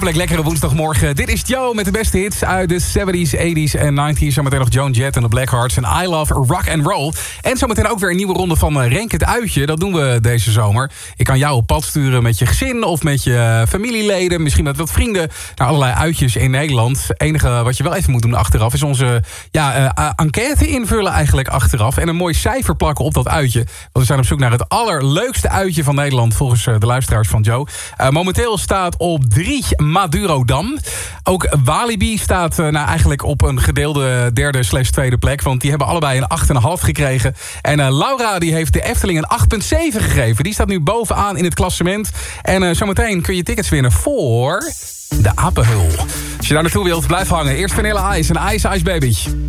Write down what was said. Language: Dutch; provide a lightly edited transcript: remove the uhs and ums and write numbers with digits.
Lekkere woensdagmorgen. Dit is Joe met de beste hits uit de 70s, 80s en 90s. Zometeen nog Joan Jett en de Blackhearts en I Love Rock and Roll. En zometeen ook weer een nieuwe ronde van Renk het Uitje. Dat doen we deze zomer. Ik kan jou op pad sturen met je gezin of met je familieleden. Misschien met wat vrienden naar allerlei uitjes in Nederland. Het enige wat je wel even moet doen achteraf is onze enquête invullen eigenlijk achteraf. En een mooi cijfer plakken op dat uitje. Want we zijn op zoek naar het allerleukste uitje van Nederland volgens de luisteraars van Joe. Momenteel staat op 3 Madurodam. Ook Walibi staat eigenlijk op een gedeelde derde/tweede plek. Want die hebben allebei een 8,5 gekregen. En Laura die heeft de Efteling een 8,7 gegeven. Die staat nu bovenaan in het klassement. En zometeen kun je tickets winnen voor de Apenhul. Als je daar naartoe wilt, blijf hangen. Eerst Vanilla Ice en Ice Ice Baby.